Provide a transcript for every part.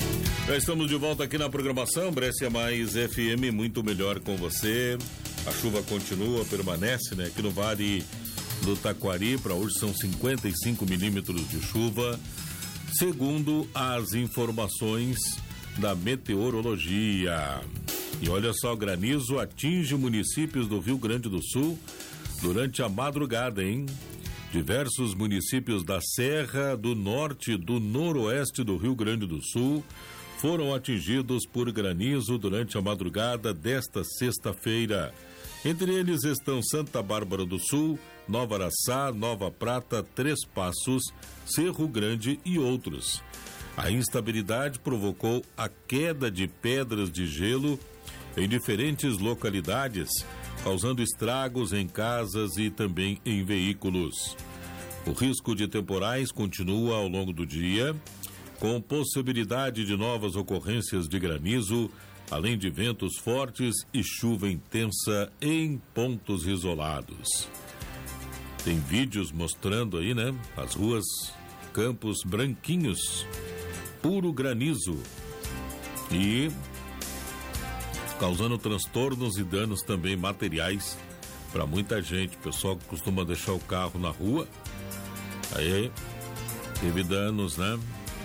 Já estamos de volta aqui na programação Brescia Mais FM, muito melhor com você. A chuva continua, permanece, né? Aqui no Vale do Taquari, para hoje são 55 milímetros de chuva, segundo as informações da meteorologia. E olha só, granizo atinge municípios do Rio Grande do Sul durante a madrugada, hein? Diversos municípios da Serra, do Norte e do Noroeste do Rio Grande do Sul foram atingidos por granizo durante a madrugada desta sexta-feira. Entre eles estão Santa Bárbara do Sul, Nova Araçá, Nova Prata, Três Passos, Cerro Grande e outros. A instabilidade provocou a queda de pedras de gelo em diferentes localidades, causando estragos em casas e também em veículos. O risco de temporais continua ao longo do dia, com possibilidade de novas ocorrências de granizo, além de ventos fortes e chuva intensa em pontos isolados. Tem vídeos mostrando aí, né? As ruas, campos branquinhos, puro granizo e causando transtornos e danos também materiais para muita gente. O pessoal que costuma deixar o carro na rua, aí teve danos, né?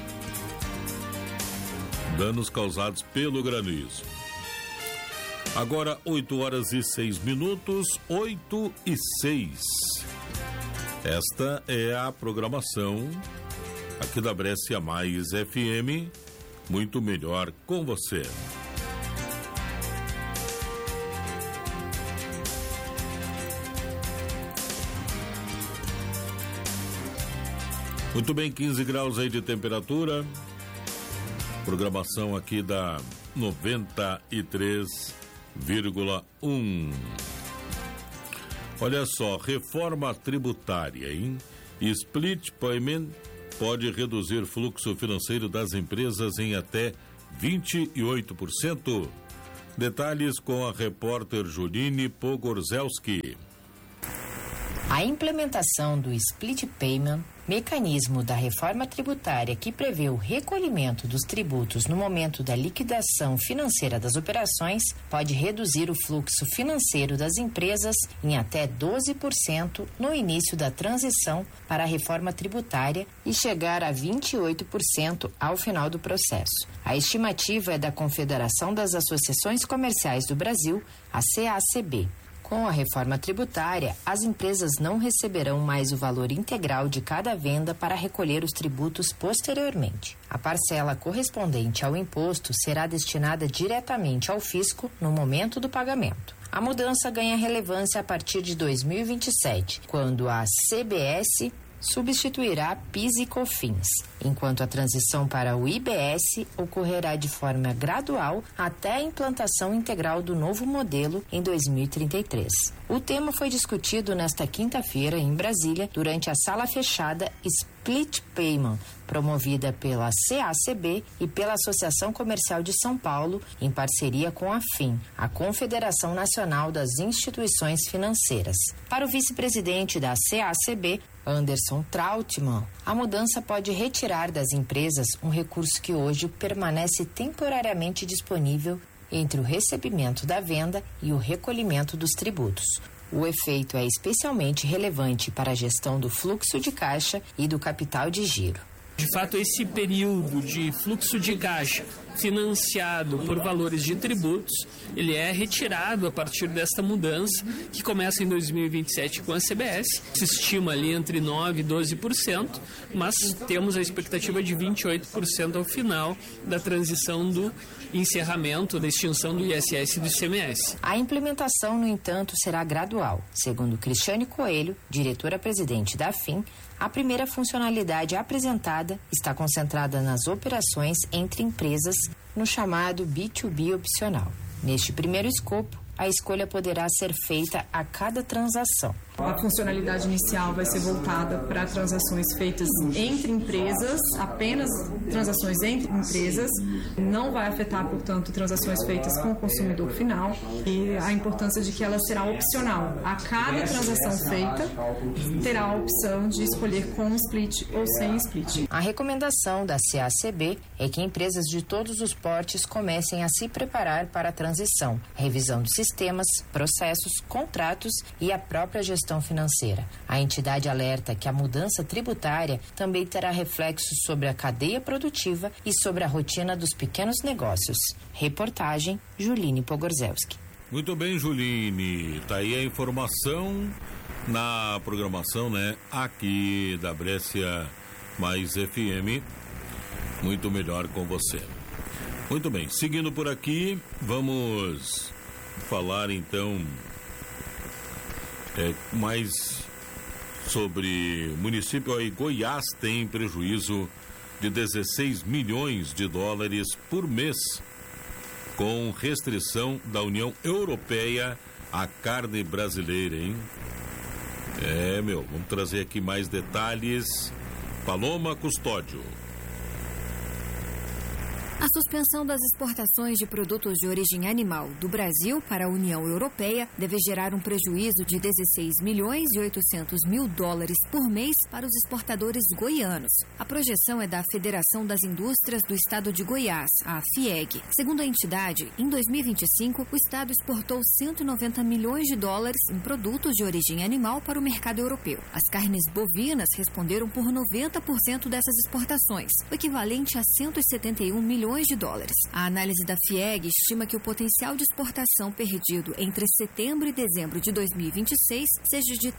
Danos causados pelo granizo. Agora 8h06, 8h06. Esta é a programação aqui da Brescia Mais FM, muito melhor com você. Muito bem, 15 graus aí de temperatura. Programação aqui da 93,1. Olha só, reforma tributária, hein? Split payment pode reduzir fluxo financeiro das empresas em até 28%. Detalhes com a repórter Juline Pogorzelski. A implementação do Split Payment, mecanismo da reforma tributária que prevê o recolhimento dos tributos no momento da liquidação financeira das operações, pode reduzir o fluxo financeiro das empresas em até 12% no início da transição para a reforma tributária e chegar a 28% ao final do processo. A estimativa é da Confederação das Associações Comerciais do Brasil, a CACB. Com a reforma tributária, as empresas não receberão mais o valor integral de cada venda para recolher os tributos posteriormente. A parcela correspondente ao imposto será destinada diretamente ao fisco no momento do pagamento. A mudança ganha relevância a partir de 2027, quando a CBS substituirá PIS e COFINS, enquanto a transição para o IBS ocorrerá de forma gradual até a implantação integral do novo modelo em 2033. O tema foi discutido nesta quinta-feira em Brasília durante a sala fechada Split Payment, promovida pela CACB e pela Associação Comercial de São Paulo, em parceria com a FIM, a Confederação Nacional das Instituições Financeiras. Para o vice-presidente da CACB, Anderson Trautmann, a mudança pode retirar das empresas um recurso que hoje permanece temporariamente disponível entre o recebimento da venda e o recolhimento dos tributos. O efeito é especialmente relevante para a gestão do fluxo de caixa e do capital de giro. De fato, esse período de fluxo de caixa financiado por valores de tributos, ele é retirado a partir desta mudança, que começa em 2027 com a CBS. Se estima ali entre 9% e 12%, mas temos a expectativa de 28% ao final da transição do encerramento da extinção do ISS e do ICMS. A implementação, no entanto, será gradual. Segundo Cristiane Coelho, diretora-presidente da FIM, a primeira funcionalidade apresentada está concentrada nas operações entre empresas no chamado B2B opcional. Neste primeiro escopo, a escolha poderá ser feita a cada transação. A funcionalidade inicial vai ser voltada para transações feitas entre empresas, apenas transações entre empresas, não vai afetar, portanto, transações feitas com o consumidor final, e a importância de que ela será opcional. A cada transação feita, terá a opção de escolher com split ou sem split. A recomendação da CACB é que empresas de todos os portes comecem a se preparar para a transição, revisão de sistemas, processos, contratos e a própria gestão financeira. A entidade alerta que a mudança tributária também terá reflexos sobre a cadeia produtiva e sobre a rotina dos pequenos negócios. Reportagem, Juline Pogorzelski. Muito bem, Juline. Tá aí a informação na programação, né? Aqui da Brescia Mais FM. Muito melhor com você. Muito bem, seguindo por aqui, vamos falar então mais sobre o município aí. Goiás tem prejuízo de 16 milhões de dólares por mês com restrição da União Europeia à carne brasileira, hein? Vamos trazer aqui mais detalhes. Paloma Custódio. A suspensão das exportações de produtos de origem animal do Brasil para a União Europeia deve gerar um prejuízo de 16 milhões e 800 mil dólares por mês para os exportadores goianos. A projeção é da Federação das Indústrias do Estado de Goiás, a FIEG. Segundo a entidade, em 2025, o Estado exportou 190 milhões de dólares em produtos de origem animal para o mercado europeu. As carnes bovinas responderam por 90% dessas exportações, o equivalente a 171 milhões de dólares. A análise da FIEG estima que o potencial de exportação perdido entre setembro e dezembro de 2026 seja de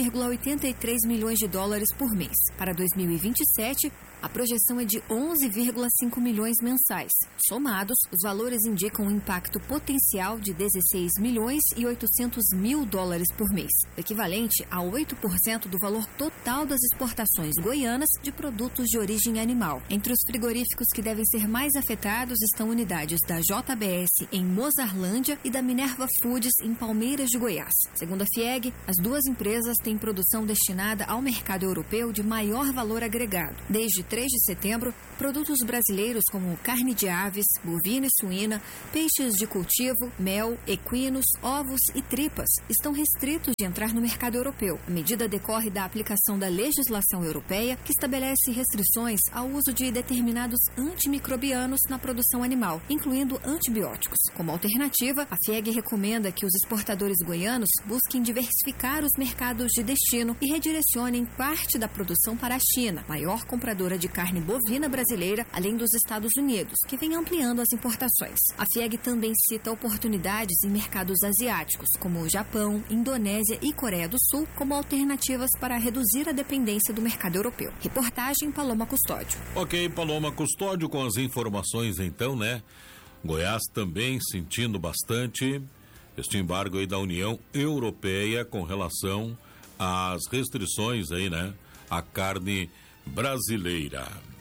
3,83 milhões de dólares por mês. Para 2027, a projeção é de 11,5 milhões mensais. Somados, os valores indicam um impacto potencial de 16 milhões e 800 mil dólares por mês, equivalente a 8% do valor total das exportações goianas de produtos de origem animal. Entre os frigoríficos que devem ser mais afetados estão unidades da JBS em Mozarlândia e da Minerva Foods em Palmeiras de Goiás. Segundo a FIEG, as duas empresas têm produção destinada ao mercado europeu de maior valor agregado. Desde 3 de setembro, produtos brasileiros como carne de aves, bovina e suína, peixes de cultivo, mel, equinos, ovos e tripas estão restritos de entrar no mercado europeu. A medida decorre da aplicação da legislação europeia, que estabelece restrições ao uso de determinados antimicrobianos na produção animal, incluindo antibióticos. Como alternativa, a FIEG recomenda que os exportadores goianos busquem diversificar os mercados de destino e redirecionem parte da produção para a China, maior compradora de carne bovina brasileira, além dos Estados Unidos, que vem ampliando as importações. A FIEG também cita oportunidades em mercados asiáticos, como o Japão, Indonésia e Coreia do Sul, como alternativas para reduzir a dependência do mercado europeu. Reportagem Paloma Custódio. Ok, Paloma Custódio com as informações então, né? Goiás também sentindo bastante este embargo aí da União Europeia com relação às restrições aí, né? A carne brasileira.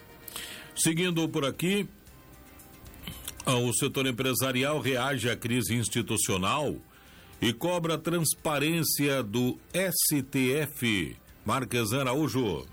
Seguindo por aqui, o setor empresarial reage à crise institucional e cobra transparência do STF. Marques Araújo.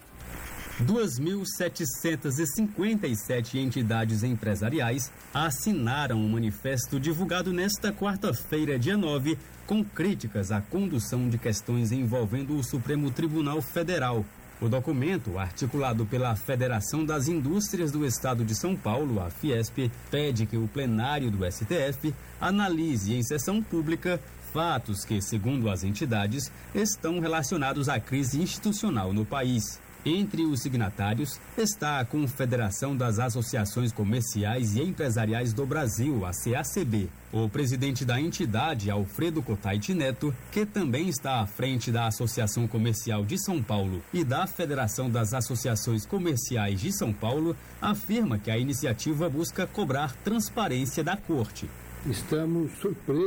2.757 entidades empresariais assinaram um manifesto divulgado nesta quarta-feira, dia 9, com críticas à condução de questões envolvendo o Supremo Tribunal Federal. O documento, articulado pela Federação das Indústrias do Estado de São Paulo, a Fiesp, pede que o plenário do STF analise em sessão pública fatos que, segundo as entidades, estão relacionados à crise institucional no país. Entre os signatários está a Confederação das Associações Comerciais e Empresariais do Brasil, a CACB. O presidente da entidade, Alfredo Cotaiti Neto, que também está à frente da Associação Comercial de São Paulo e da Federação das Associações Comerciais de São Paulo, afirma que a iniciativa busca cobrar transparência da Corte. Estamos surpresos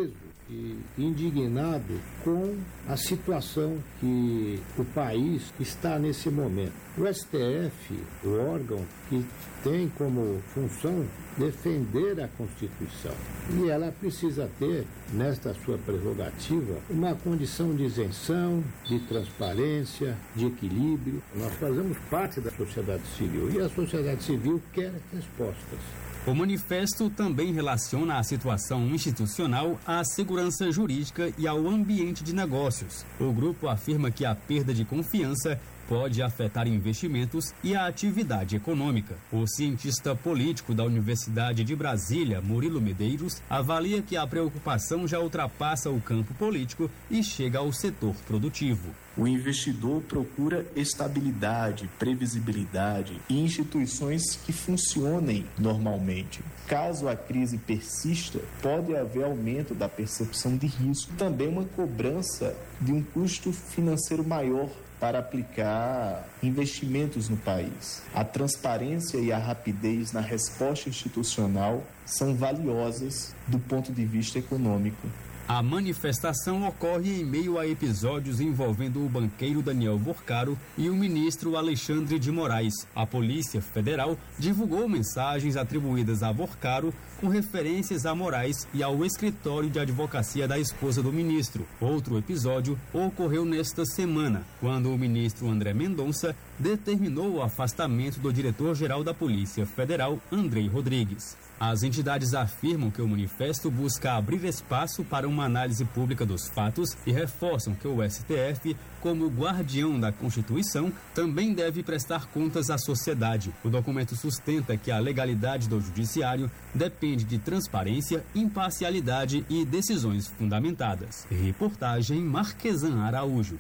e indignado com a situação que o país está nesse momento. O STF, o órgão que tem como função defender a Constituição, e ela precisa ter, nesta sua prerrogativa, uma condição de isenção, de transparência, de equilíbrio. Nós fazemos parte da sociedade civil e a sociedade civil quer respostas. O manifesto também relaciona a situação institucional à segurança jurídica e ao ambiente de negócios. O grupo afirma que a perda de confiança pode afetar investimentos e a atividade econômica. O cientista político da Universidade de Brasília, Murilo Medeiros, avalia que a preocupação já ultrapassa o campo político e chega ao setor produtivo. O investidor procura estabilidade, previsibilidade e instituições que funcionem normalmente. Caso a crise persista, pode haver aumento da percepção de risco, também uma cobrança de um custo financeiro maior para aplicar investimentos no país. A transparência e a rapidez na resposta institucional são valiosas do ponto de vista econômico. A manifestação ocorre em meio a episódios envolvendo o banqueiro Daniel Vorcaro e o ministro Alexandre de Moraes. A Polícia Federal divulgou mensagens atribuídas a Vorcaro com referências a Moraes e ao escritório de advocacia da esposa do ministro. Outro episódio ocorreu nesta semana, quando o ministro André Mendonça determinou o afastamento do diretor-geral da Polícia Federal, Andrei Rodrigues. As entidades afirmam que o manifesto busca abrir espaço para uma análise pública dos fatos e reforçam que o STF, como guardião da Constituição, também deve prestar contas à sociedade. O documento sustenta que a legalidade do judiciário depende de transparência, imparcialidade e decisões fundamentadas. Reportagem Marquesan Araújo.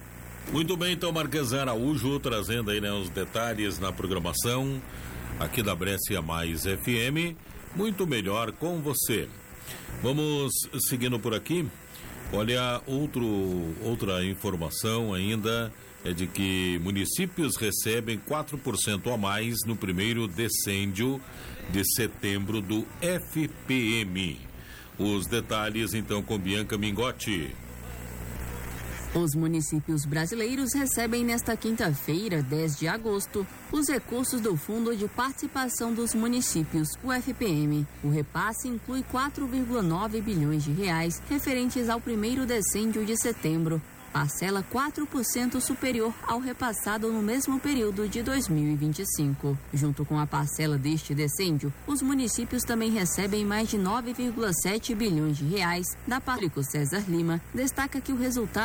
Muito bem, então, Marquesan Araújo trazendo aí, os detalhes na programação aqui da Brescia Mais FM, muito melhor com você. Vamos seguindo por aqui. Olha, outra informação ainda é de que municípios recebem 4% a mais no primeiro decêndio de setembro do FPM. Os detalhes então com Bianca Mingotti. Os municípios brasileiros recebem nesta quinta-feira, 10 de agosto, os recursos do Fundo de Participação dos Municípios, o FPM. O repasse inclui 4,9 bilhões de reais referentes ao primeiro decêndio de setembro, parcela 4% superior ao repassado no mesmo período de 2025. Junto com a parcela deste decêndio, os municípios também recebem mais de 9,7 bilhões de reais da parte. César Lima destaca que o resultado